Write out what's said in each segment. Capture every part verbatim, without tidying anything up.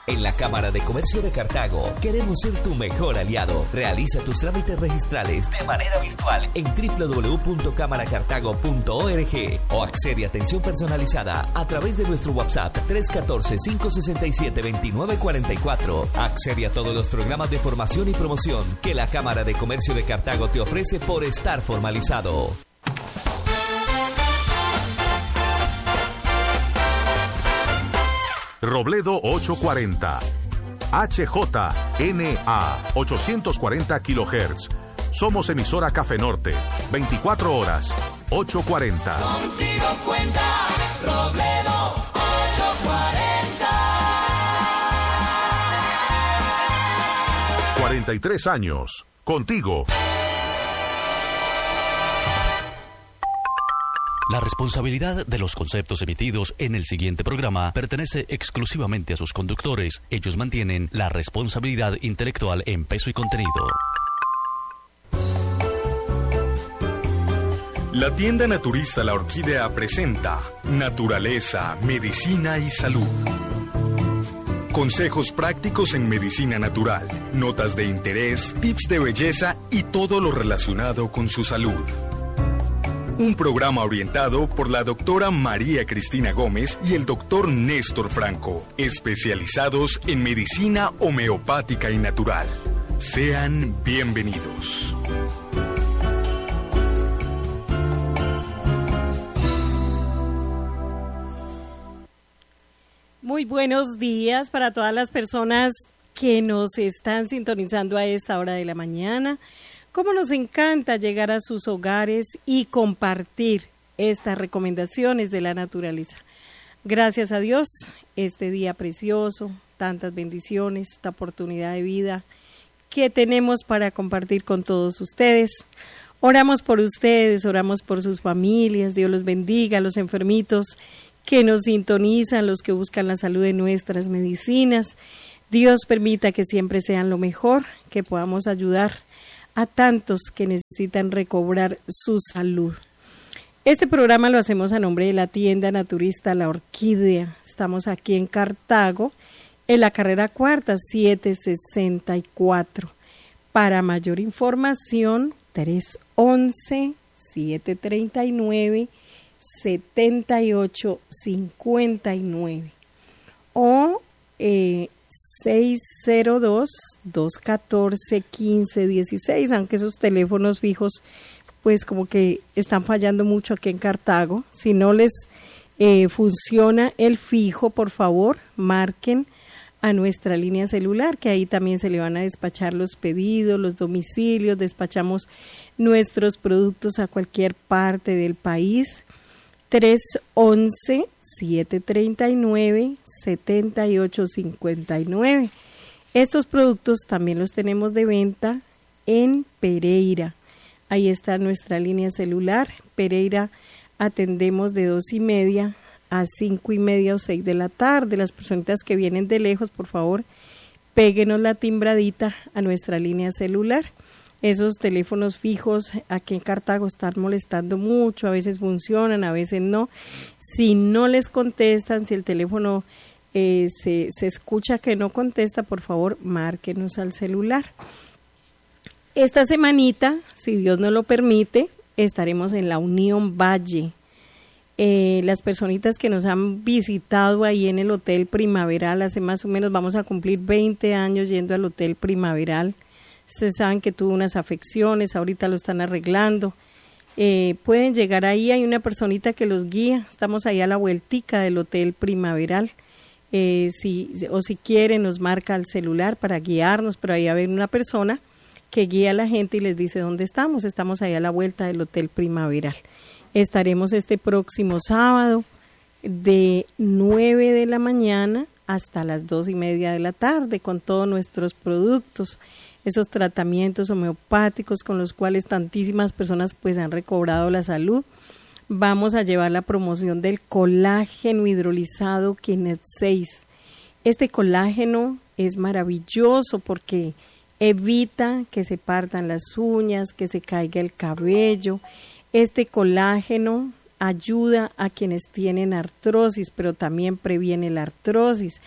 En la Cámara de Comercio de Cartago queremos ser tu mejor aliado. Realiza tus trámites registrales de manera virtual en doble u doble u doble u punto cámara cartago punto org o accede a atención personalizada a través de nuestro WhatsApp tres uno cuatro, cinco seis siete, dos nueve cuatro cuatro. Accede a todos los programas de formación y promoción que la Cámara de Comercio de Cartago te ofrece por estar formalizado. Robledo ochocientos cuarenta, H J N A ochocientos cuarenta kilohertz. Somos emisora Café Norte, veinticuatro horas, ochocientos cuarenta. Contigo cuenta Robledo ochocientos cuarenta. cuarenta y tres años, contigo. La responsabilidad de los conceptos emitidos en el siguiente programa pertenece exclusivamente a sus conductores. Ellos mantienen la responsabilidad intelectual en peso y contenido. La tienda naturista La Orquídea presenta Naturaleza, Medicina y Salud. Consejos prácticos en medicina natural, notas de interés, tips de belleza y todo lo relacionado con su salud. Un programa orientado por la doctora María Cristina Gómez y el doctor Néstor Franco, especializados en medicina homeopática y natural. Sean bienvenidos. Muy buenos días para todas las personas que nos están sintonizando a esta hora de la mañana. Cómo nos encanta llegar a sus hogares y compartir estas recomendaciones de la naturaleza. Gracias a Dios, este día precioso, tantas bendiciones, esta oportunidad de vida que tenemos para compartir con todos ustedes. Oramos por ustedes, oramos por sus familias, Dios los bendiga, los enfermitos que nos sintonizan, los que buscan la salud de nuestras medicinas. Dios permita que siempre sean lo mejor, que podamos ayudar a tantos que necesitan recobrar su salud. Este programa lo hacemos a nombre de la tienda naturista La Orquídea. Estamos aquí en Cartago, en la carrera cuarta, setecientos sesenta y cuatro. Para mayor información, tres once, siete treinta y nueve, setenta y ocho cincuenta y nueve o eh, seis cero dos, dos uno cuatro, uno cinco uno seis, aunque esos teléfonos fijos pues como que están fallando mucho aquí en Cartago. Si no les eh, funciona el fijo, por favor, marquen a nuestra línea celular, que ahí también se le van a despachar los pedidos, los domicilios, despachamos nuestros productos a cualquier parte del país. tres once, siete treinta y nueve, setenta y ocho cincuenta y nueve. Estos productos también los tenemos de venta en Pereira. Ahí está nuestra línea celular. Pereira atendemos de dos y media a cinco y media o seis de la tarde. Las personitas que vienen de lejos, por favor, péguenos la timbradita a nuestra línea celular. Esos teléfonos fijos aquí en Cartago están molestando mucho, a veces funcionan, a veces no. Si no les contestan, si el teléfono eh, se, se escucha que no contesta, por favor, márquenos al celular. Esta semanita, si Dios nos lo permite, estaremos en la Unión Valle. Eh, las personitas que nos han visitado ahí en el Hotel Primaveral, hace más o menos, vamos a cumplir veinte años yendo al Hotel Primaveral. Ustedes saben que tuvo unas afecciones, ahorita lo están arreglando. Eh, pueden llegar ahí, hay una personita que los guía. Estamos ahí a la vueltica del Hotel Primaveral. Eh, si, o si quieren, nos marca el celular para guiarnos, pero ahí va a haber una persona que guía a la gente y les dice dónde estamos. Estamos ahí a la vuelta del Hotel Primaveral. Estaremos este próximo sábado de nueve de la mañana hasta las dos y media de la tarde con todos nuestros productos. Esos tratamientos homeopáticos con los cuales tantísimas personas pues han recobrado la salud. Vamos a llevar la promoción del colágeno hidrolizado Kinet seis. Este colágeno es maravilloso porque evita que se partan las uñas, que se caiga el cabello. Este colágeno ayuda a quienes tienen artrosis, pero también previene la artrosis.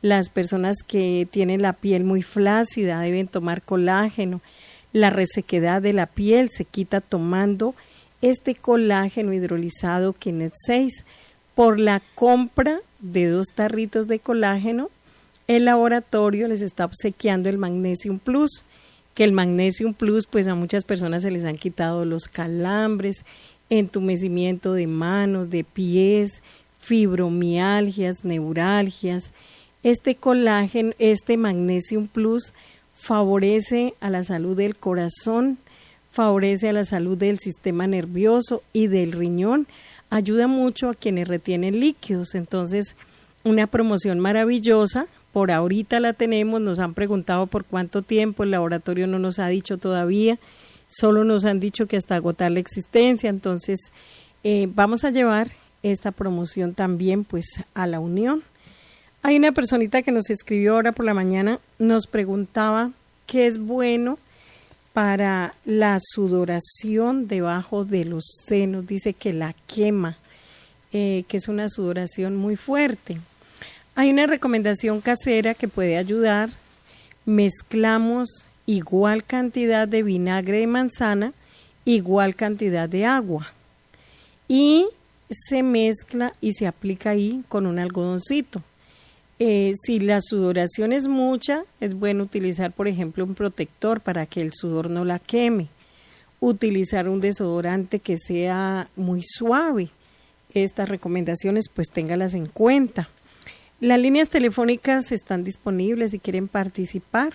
Las personas que tienen la piel muy flácida deben tomar colágeno. La resequedad de la piel se quita tomando este colágeno hidrolizado Kinet seis. Por la compra de dos tarritos de colágeno, el laboratorio les está obsequiando el Magnesium Plus, que el Magnesium Plus, pues a muchas personas se les han quitado los calambres, entumecimiento de manos, de pies, fibromialgias, neuralgias. Este colágeno, este Magnesium Plus favorece a la salud del corazón, favorece a la salud del sistema nervioso y del riñón, ayuda mucho a quienes retienen líquidos. Entonces, una promoción maravillosa, por ahorita la tenemos, nos han preguntado por cuánto tiempo, el laboratorio no nos ha dicho todavía, solo nos han dicho que hasta agotar la existencia. Entonces, eh, vamos a llevar esta promoción también pues a la Unión. Hay una personita que nos escribió ahora por la mañana, nos preguntaba qué es bueno para la sudoración debajo de los senos. Dice que la quema, eh, que es una sudoración muy fuerte. Hay una recomendación casera que puede ayudar. Mezclamos igual cantidad de vinagre de manzana, igual cantidad de agua. Y se mezcla y se aplica ahí con un algodoncito. Eh, si la sudoración es mucha, es bueno utilizar, por ejemplo, un protector para que el sudor no la queme. Utilizar un desodorante que sea muy suave. Estas recomendaciones, pues, téngalas en cuenta. Las líneas telefónicas están disponibles si quieren participar.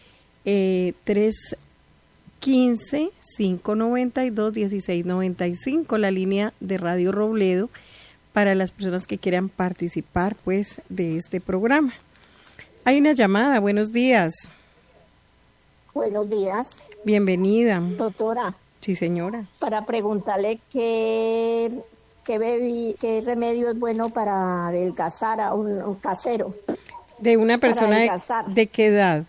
Eh, tres uno cinco, cinco nueve dos, uno seis nueve cinco, la línea de Radio Robledo, para las personas que quieran participar pues de este programa. Hay una llamada, buenos días. Buenos días. Bienvenida. Doctora. Sí, señora. Para preguntarle qué, qué, bebi, qué remedio es bueno para adelgazar a un, un casero. ¿De una persona de, de qué edad?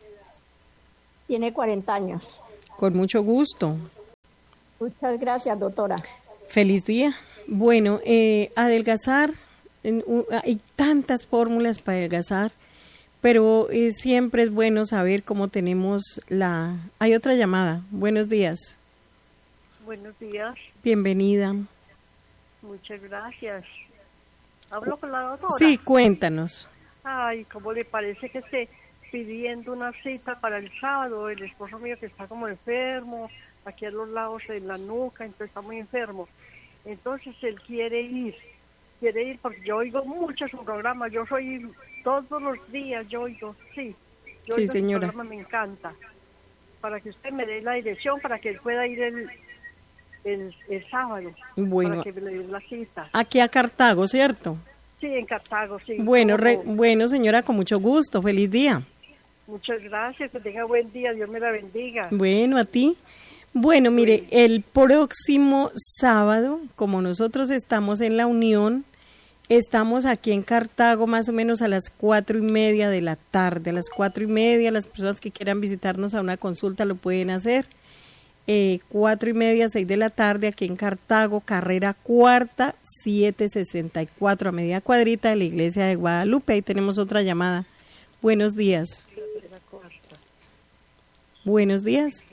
Tiene cuarenta años. Con mucho gusto. Muchas gracias, doctora. Feliz día. Bueno, eh, adelgazar, en, uh, hay tantas fórmulas para adelgazar, pero eh, siempre es bueno saber cómo tenemos la... Hay otra llamada. Buenos días. Buenos días. Bienvenida. Muchas gracias. ¿Hablo con la doctora? Sí, cuéntanos. Ay, ¿cómo le parece que esté pidiendo una cita para el sábado? El esposo mío que está como enfermo, aquí a los lados de la nuca, entonces está muy enfermo. Entonces él quiere ir, quiere ir porque yo oigo mucho su programa, yo soy todos los días, yo oigo, sí, yo sí, oigo señora. Su programa, me encanta. Para que usted me dé la dirección, para que él pueda ir el, el, el sábado, bueno, para que le dé la cita. Aquí a Cartago, ¿cierto? Sí, en Cartago, sí. Bueno, re, bueno, señora, con mucho gusto, feliz día. Muchas gracias, que tenga buen día, Dios me la bendiga. Bueno, a ti. Bueno, mire, el próximo sábado, como nosotros estamos en la Unión, estamos aquí en Cartago más o menos a las cuatro y media de la tarde. A las cuatro y media, las personas que quieran visitarnos a una consulta lo pueden hacer. Eh, cuatro y media, seis de la tarde, aquí en Cartago, carrera cuarta, siete sesenta y cuatro, a media cuadrita de la iglesia de Guadalupe. Ahí tenemos otra llamada. Buenos días. Buenos días.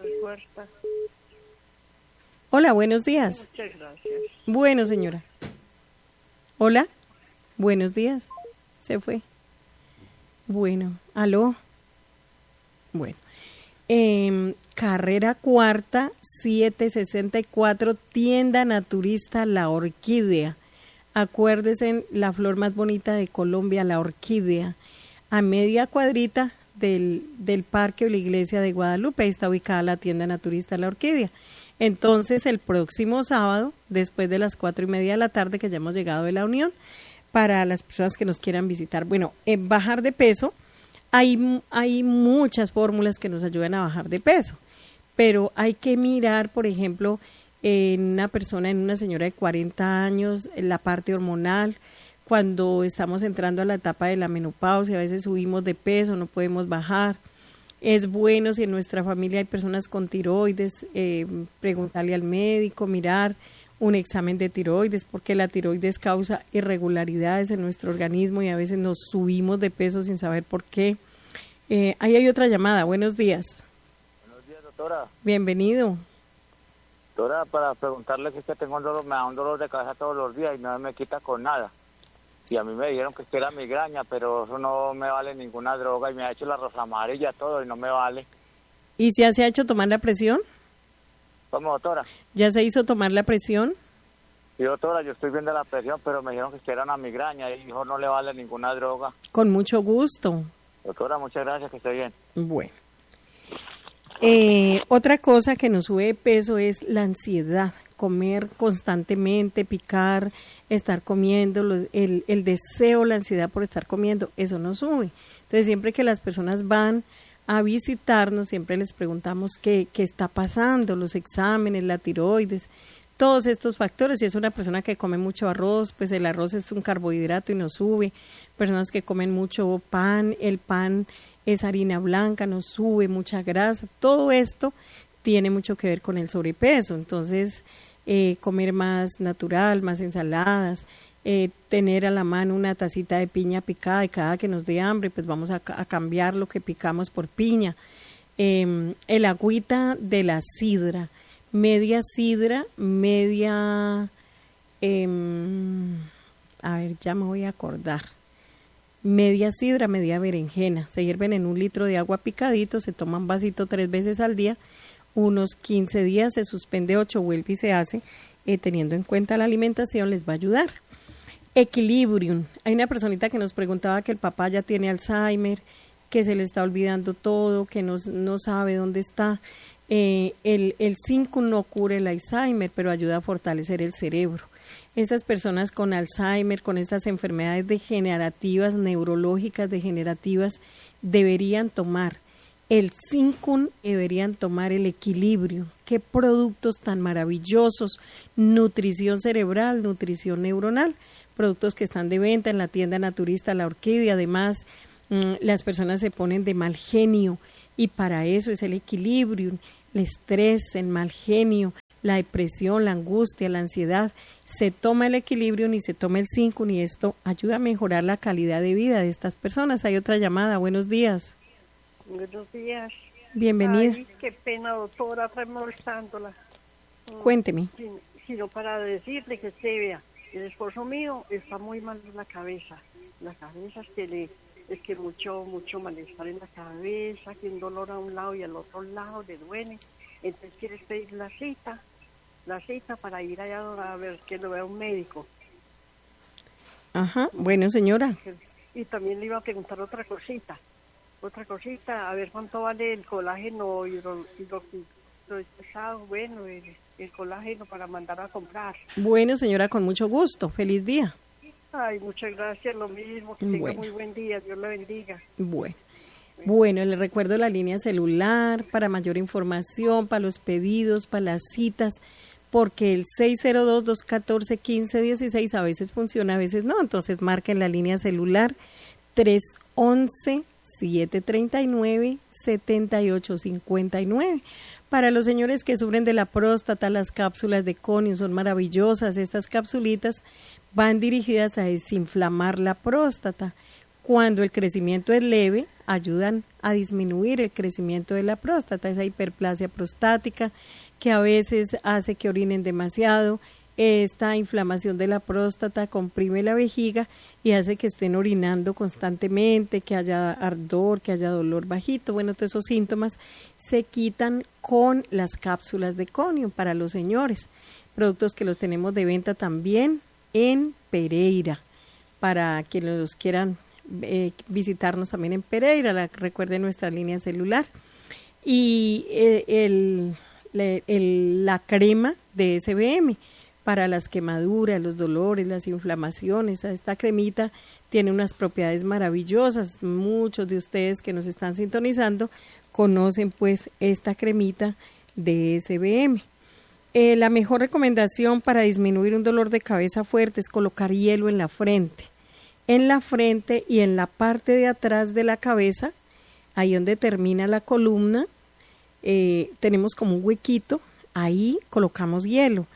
Hola, buenos días. Muchas gracias. Bueno, señora. Hola, buenos días. Se fue. Bueno, aló. Bueno. Eh, carrera cuarta, siete sesenta y cuatro, tienda naturista La Orquídea. Acuérdense, la flor más bonita de Colombia, la orquídea. A media cuadrita del, del parque o la iglesia de Guadalupe, ahí está ubicada la tienda naturista La Orquídea. Entonces, el próximo sábado, después de las cuatro y media de la tarde, que ya hemos llegado de la Unión, para las personas que nos quieran visitar. Bueno, en bajar de peso, hay, hay muchas fórmulas que nos ayudan a bajar de peso, pero hay que mirar, por ejemplo, en una persona, en una señora de cuarenta años, en la parte hormonal, cuando estamos entrando a la etapa de la menopausia, a veces subimos de peso, no podemos bajar. Es bueno, si en nuestra familia hay personas con tiroides, eh, preguntarle al médico, mirar un examen de tiroides, porque la tiroides causa irregularidades en nuestro organismo y a veces nos subimos de peso sin saber por qué. Eh, ahí hay otra llamada. Buenos días. Buenos días, doctora. Bienvenido. Doctora, para preguntarle que es que tengo un dolor, me da un dolor de cabeza todos los días y no me quita con nada. Y a mí me dijeron que era migraña, pero eso no me vale ninguna droga y me ha hecho la rosa amarilla todo y no me vale. ¿Y si ya se ha hecho tomar la presión? ¿Cómo, doctora? ¿Ya se hizo tomar la presión? Sí, doctora, yo estoy viendo la presión, pero me dijeron que era una migraña y dijo no le vale ninguna droga. Con mucho gusto. Doctora, muchas gracias, que esté bien. Bueno. Eh, otra cosa que nos sube de peso es la ansiedad. Comer constantemente, picar, estar comiendo, los, el, el deseo, la ansiedad por estar comiendo, eso nos sube. Entonces, siempre que las personas van a visitarnos, siempre les preguntamos qué, qué está pasando, los exámenes, la tiroides, todos estos factores. Si es una persona que come mucho arroz, pues el arroz es un carbohidrato y nos sube. Personas que comen mucho pan, el pan es harina blanca, nos sube mucha grasa. Todo esto tiene mucho que ver con el sobrepeso. Entonces, eh, comer más natural, más ensaladas, Eh, tener a la mano una tacita de piña picada y cada que nos dé hambre pues vamos a, a cambiar lo que picamos por piña. Eh, el agüita de la sidra, media sidra, media, eh, a ver, ya me voy a acordar, media sidra, media berenjena, se hierven en un litro de agua picadito, se toma un vasito tres veces al día, unos quince días, se suspende ocho, vuelve y se hace, eh, teniendo en cuenta la alimentación les va a ayudar. Equilibrium. Hay una personita que nos preguntaba que el papá ya tiene Alzheimer, que se le está olvidando todo, que no, no sabe dónde está. Eh, el, el zinc no cura el Alzheimer, pero ayuda a fortalecer el cerebro. Estas personas con Alzheimer, con estas enfermedades degenerativas, neurológicas degenerativas, deberían tomar el zinc, deberían tomar el equilibrio. Qué productos tan maravillosos. Nutrición cerebral, nutrición neuronal. Productos que están de venta en la tienda naturista La Orquídea. Además, mmm, las personas se ponen de mal genio y para eso es el equilibrio, el estrés, el mal genio, la depresión, la angustia, la ansiedad. Se toma el equilibrio y se toma el zinc y esto ayuda a mejorar la calidad de vida de estas personas. Hay otra llamada. Buenos días. Buenos días. Bienvenida. Ay, qué pena, doctora, estar molestándola. Cuénteme. Sino, sino para decirle que se vea. El esposo mío está muy mal en la cabeza. La cabeza es que le, es que mucho, mucho malestar en la cabeza, que un dolor a un lado y al otro lado le duele. Entonces quieres pedir la cita, la cita para ir allá a ver que lo vea un médico. Ajá, bueno señora. Y también le iba a preguntar otra cosita, otra cosita, a ver cuánto vale el colágeno hidro, hidro, hidro bueno, el, el colágeno para mandar a comprar. Bueno, señora, con mucho gusto. Feliz día. Ay, muchas gracias, lo mismo. Que bueno. tenga muy buen día. Dios la bendiga. Bueno. Bueno, le recuerdo la línea celular para mayor información, para los pedidos, para las citas, porque el seis cero dos, dos uno cuatro, uno cinco uno seis a veces funciona, a veces no. Entonces marquen la línea celular tres once, siete treinta y nueve, setenta y ocho cincuenta y nueve. Para los señores que sufren de la próstata, las cápsulas de Conium son maravillosas. Estas capsulitas van dirigidas a desinflamar la próstata. Cuando el crecimiento es leve, ayudan a disminuir el crecimiento de la próstata, esa hiperplasia prostática que a veces hace que orinen demasiado. Esta inflamación de la próstata comprime la vejiga y hace que estén orinando constantemente, que haya ardor, que haya dolor bajito. Bueno, todos esos síntomas se quitan con las cápsulas de Conium para los señores. Productos que los tenemos de venta también en Pereira. Para quienes los quieran eh, visitarnos también en Pereira, la, recuerden nuestra línea celular. Y eh, el, le, el, la crema de S B M. Para las quemaduras, los dolores, las inflamaciones. Esta cremita tiene unas propiedades maravillosas. Muchos de ustedes que nos están sintonizando conocen pues esta cremita de S B M. Eh, la mejor recomendación para disminuir un dolor de cabeza fuerte es colocar hielo en la frente. En la frente y en la parte de atrás de la cabeza, ahí donde termina la columna, eh, tenemos como un huequito, ahí colocamos hielo.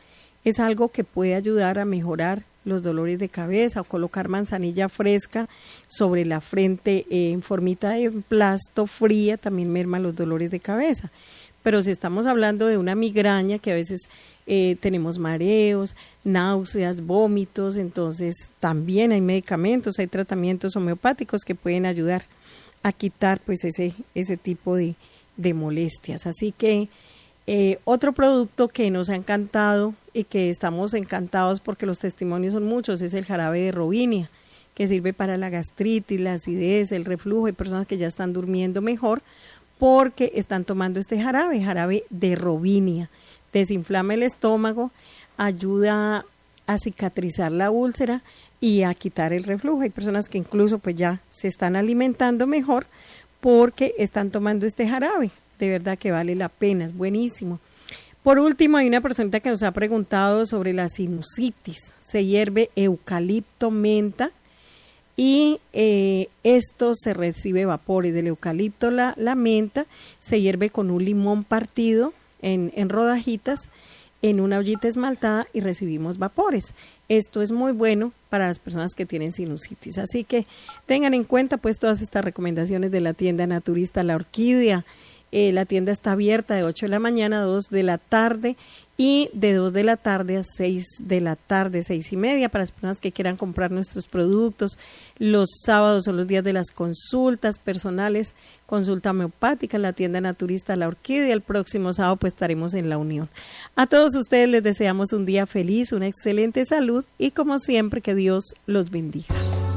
es algo que puede ayudar a mejorar los dolores de cabeza, o colocar manzanilla fresca sobre la frente eh, en formita de emplasto fría también merma los dolores de cabeza. Pero si estamos hablando de una migraña, que a veces eh, tenemos mareos, náuseas, vómitos, entonces también hay medicamentos, hay tratamientos homeopáticos que pueden ayudar a quitar pues ese, ese tipo de, de molestias. Así que Eh, otro producto que nos ha encantado y que estamos encantados porque los testimonios son muchos es el jarabe de Robinia, que sirve para la gastritis, la acidez, el reflujo. Hay personas que ya están durmiendo mejor porque están tomando este jarabe, jarabe de Robinia. Desinflama el estómago, ayuda a cicatrizar la úlcera y a quitar el reflujo. Hay personas que incluso pues ya se están alimentando mejor porque están tomando este jarabe. De verdad que vale la pena, es buenísimo. Por último, hay una persona que nos ha preguntado sobre la sinusitis. Se hierve eucalipto, menta y eh, esto se recibe vapores del eucalipto, la, la menta, se hierve con un limón partido en, en rodajitas en una ollita esmaltada y recibimos vapores. Esto es muy bueno para las personas que tienen sinusitis. Así que tengan en cuenta pues todas estas recomendaciones de la tienda naturista La Orquídea. Eh, la tienda está abierta de ocho de la mañana a dos de la tarde y de dos de la tarde a seis de la tarde, seis y media, para las personas que quieran comprar nuestros productos. Los sábados son los días de las consultas personales, consulta homeopática en la tienda naturista La Orquídea. El próximo sábado pues estaremos en La Unión. A todos ustedes les deseamos un día feliz, una excelente salud y como siempre que Dios los bendiga.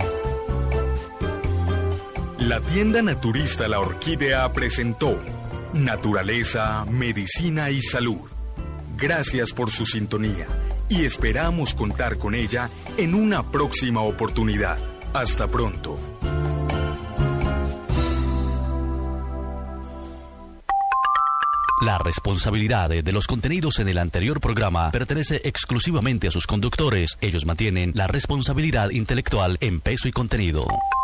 La tienda naturista La Orquídea presentó Naturaleza, Medicina y Salud. Gracias por su sintonía y esperamos contar con ella en una próxima oportunidad. Hasta pronto. La responsabilidad de los contenidos en el anterior programa pertenece exclusivamente a sus conductores. Ellos mantienen la responsabilidad intelectual en peso y contenido.